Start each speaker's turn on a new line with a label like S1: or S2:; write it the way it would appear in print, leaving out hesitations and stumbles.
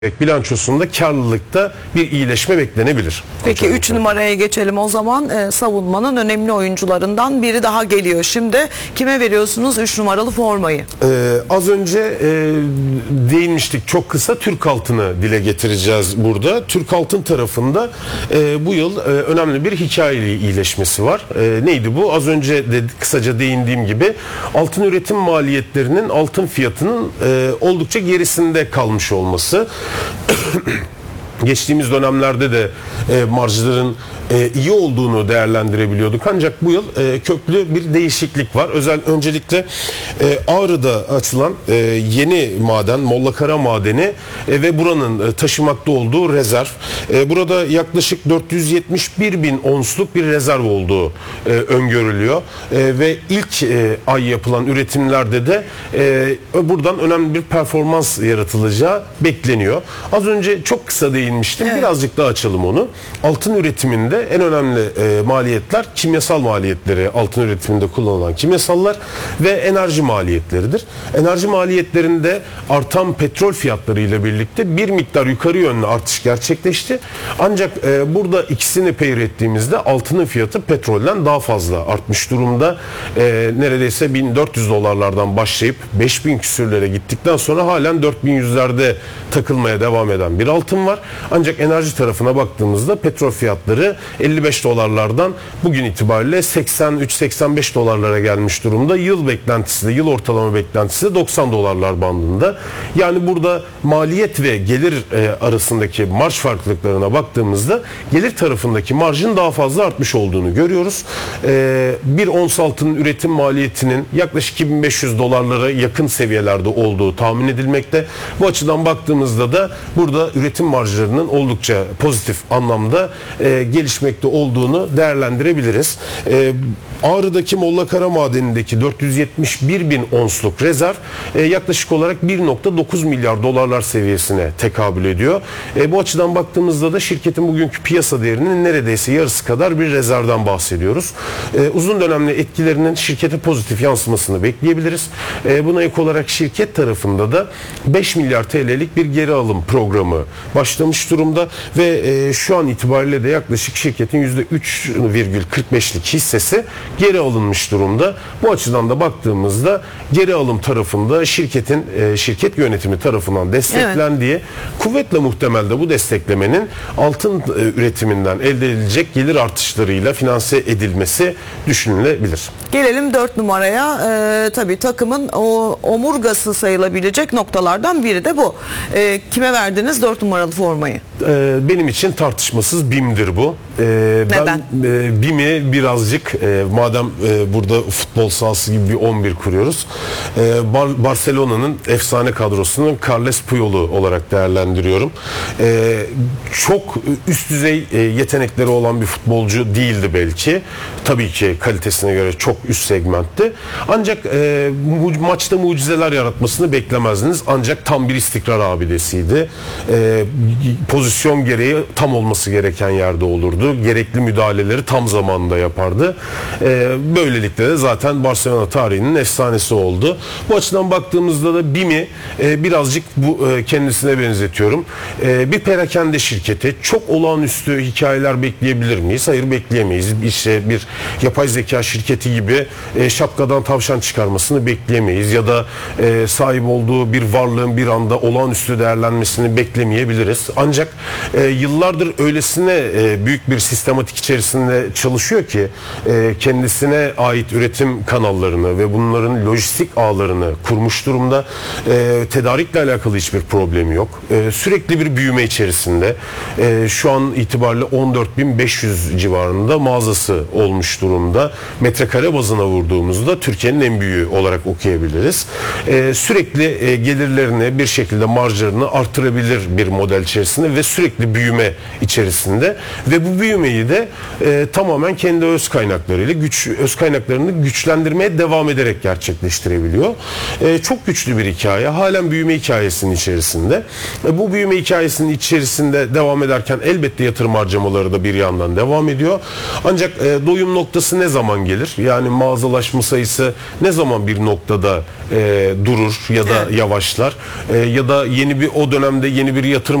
S1: bilançosunda karlılıkta bir iyileşme beklenebilir.
S2: Peki 3 numaraya geçelim o zaman. Savunmanın önemli oyuncularından biri daha geliyor. Şimdi kime veriyorsunuz 3 numaralı formayı?
S1: Az önce değinmiştik çok kısa, Türk Altın'ı dile getireceğiz burada. Türk Altın tarafında bu yıl önemli bir hikayeli iyileşmesi var. Neydi bu? Az önce de kısaca değindiğim gibi altın üretim maliyetlerinin altın fiyatının oldukça gerisinde kalmış olması. Geçtiğimiz dönemlerde de marjların iyi olduğunu değerlendirebiliyorduk. Ancak bu yıl köklü bir değişiklik var. Öncelikle Ağrı'da açılan yeni maden, Mollakara madeni ve buranın taşımakta olduğu rezerv. Burada yaklaşık 471 bin onsluk bir rezerv olduğu öngörülüyor. Ve ilk ay yapılan üretimlerde de buradan önemli bir performans yaratılacağı bekleniyor. Az önce çok kısa değinmiştim. Evet. Birazcık daha açalım onu. Altın üretiminde en önemli maliyetler kimyasal maliyetleri, altın üretiminde kullanılan kimyasallar ve enerji maliyetleridir. Enerji maliyetlerinde artan petrol fiyatları ile birlikte bir miktar yukarı yönlü artış gerçekleşti. Ancak burada ikisini peyir ettiğimizde altının fiyatı petrolden daha fazla artmış durumda. Neredeyse 1400 dolarlardan başlayıp 5000 küsürlere gittikten sonra halen 4100'lerde takılmaya devam eden bir altın var. Ancak enerji tarafına baktığımızda petrol fiyatları 55 dolarlardan bugün itibariyle 83-85 dolarlara gelmiş durumda. Yıl beklentisi de, yıl ortalama beklentisi de 90 dolarlar bandında. Yani burada maliyet ve gelir arasındaki marj farklılıklarına baktığımızda gelir tarafındaki marjın daha fazla artmış olduğunu görüyoruz. Bir ons altının üretim maliyetinin yaklaşık 2500 dolarlara yakın seviyelerde olduğu tahmin edilmekte. Bu açıdan baktığımızda da burada üretim marjlarının oldukça pozitif anlamda gelişmekte olduğunu değerlendirebiliriz. Ağrı'daki Mollakara madenindeki 471 bin onsluk rezerv yaklaşık olarak 1.9 milyar dolarlar seviyesine tekabül ediyor. Bu açıdan baktığımızda da şirketin bugünkü piyasa değerinin neredeyse yarısı kadar bir rezervden bahsediyoruz. Uzun dönemli etkilerinin şirkete pozitif yansımasını bekleyebiliriz. Buna ek olarak şirket tarafında da 5 milyar TL'lik bir geri alım programı başlamış durumda ve şu an itibariyle de yaklaşık şirketin %3,45'lik hissesi geri alınmış durumda. Bu açıdan da baktığımızda geri alım tarafında şirket yönetimi tarafından desteklendiği, evet, kuvvetle muhtemelde bu desteklemenin altın üretiminden elde edilecek gelir artışlarıyla finanse edilmesi düşünülebilir.
S2: Gelelim 4 numaraya. Tabii takımın omurgası sayılabilecek noktalardan biri de bu. Kime verdiniz 4 numaralı formayı?
S1: Benim için tartışmasız BİM'dir bu.
S2: Neden?
S1: Ben BİM'i birazcık madem burada futbol sahası gibi bir 11 kuruyoruz. Barcelona'nın efsane kadrosunun Carles Puyol'u olarak değerlendiriyorum. Çok üst düzey yetenekleri olan bir futbolcu değildi belki. Tabii ki kalitesine göre çok üst segmentti. Ancak maçta mucizeler yaratmasını beklemezdiniz. Ancak tam bir istikrar abidesiydi. Pozisyon gereği tam olması gereken yerde olurdu. Gerekli müdahaleleri tam zamanında yapardı. Böylelikle de zaten Barcelona tarihinin efsanesi oldu. Bu açıdan baktığımızda da BİM'i birazcık kendisine benzetiyorum. Bir perakende şirketi. Çok olağanüstü hikayeler bekleyebilir miyiz? Hayır, bekleyemeyiz. İşte bir yapay zeka şirketi gibi şapkadan tavşan çıkarmasını bekleyemeyiz. Ya da sahip olduğu bir varlığın bir anda olağanüstü değerlenmesini beklemeyebiliriz. Ancak yıllardır öylesine büyük bir sistematik içerisinde çalışıyor ki kendisine ait üretim kanallarını ve bunların lojistik ağlarını kurmuş durumda. Tedarikle alakalı hiçbir problemi yok. Sürekli bir büyüme içerisinde. Şu an itibariyle 14.500 civarında mağazası olmuş durumda. Metrekare bazına vurduğumuzda Türkiye'nin en büyüğü olarak okuyabiliriz. Sürekli gelirlerini bir şekilde marjlarını artırabilir bir model içerisinde içerisinde ve sürekli büyüme içerisinde ve bu büyümeyi de tamamen kendi öz kaynaklarını güçlendirmeye devam ederek gerçekleştirebiliyor. Çok güçlü bir hikaye. Halen büyüme hikayesinin içerisinde. Bu büyüme hikayesinin içerisinde devam ederken elbette yatırım harcamaları da bir yandan devam ediyor. Ancak doyum noktası ne zaman gelir? Yani mağazalaşma sayısı ne zaman bir noktada durur ya da yavaşlar? Ya da o dönemde yeni bir yatırım